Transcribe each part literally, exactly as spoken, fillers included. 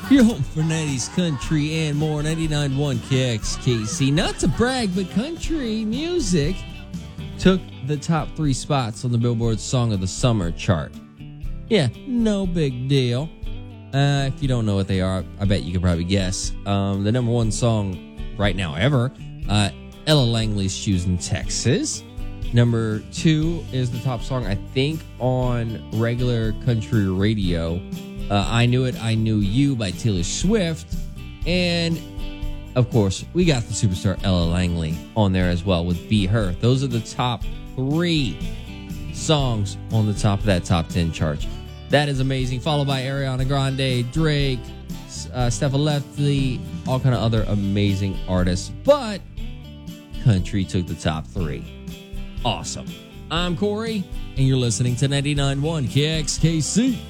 Your home for nineties country and more. ninety-nine point one K X K C. Not to brag, but country music took the top three spots on the Billboard Song of the Summer chart. Yeah, no big deal. Uh, if you don't know what they are, I bet you could probably guess. Um, the number one song right now ever, uh, Ella Langley's Shoes in Texas. Number two is the top song, I think, on regular country radio. Uh, I Knew It, I Knew You by Taylor Swift. And, of course, we got the superstar Ella Langley on there as well with Be Her. Those are the top three songs on the top of that top ten chart. That is amazing. Followed by Ariana Grande, Drake, uh, Stephen Lefty, all kind of other amazing artists. But country took the top three. Awesome. I'm Corey, and you're listening to ninety-nine point one K X K C.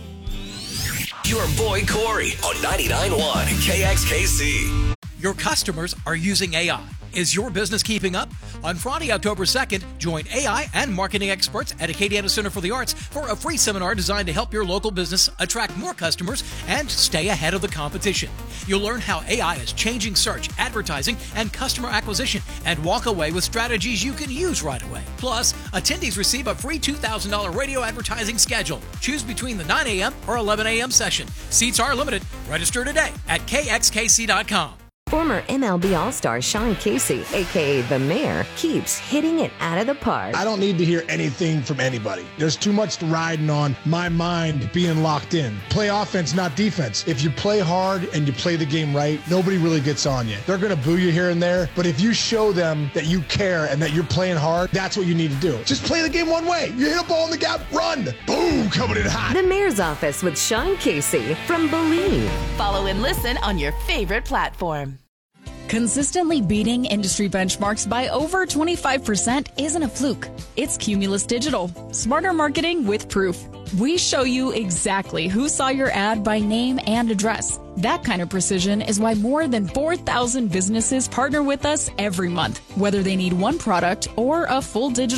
Your boy Corey on ninety-nine point one K X K C. Your customers are using A I. Is your business keeping up? On Friday, October second, join A I and marketing experts at Acadiana Center for the Arts for a free seminar designed to help your local business attract more customers and stay ahead of the competition. You'll learn how A I is changing search, advertising, and customer acquisition, and walk away with strategies you can use right away. Plus, attendees receive a free two thousand dollars radio advertising schedule. Choose between the nine a.m. or eleven a.m. session. Seats are limited. Register today at K X K C dot com. Former M L B All-Star Sean Casey, a k a. The Mayor, keeps hitting it out of the park. I don't need to hear anything from anybody. There's too much riding on my mind being locked in. Play offense, not defense. If you play hard and you play the game right, nobody really gets on you. They're going to boo you here and there, but if you show them that you care and that you're playing hard, that's what you need to do. Just play the game one way. You hit a ball in the gap, run. Boom, coming in hot. The Mayor's Office with Sean Casey from Believe. Follow and listen on your favorite platform. Consistently beating industry benchmarks by over twenty-five percent isn't a fluke. It's Cumulus Digital. Smarter marketing with proof. We show you exactly who saw your ad by name and address. That kind of precision is why more than four thousand businesses partner with us every month, whether they need one product or a full digital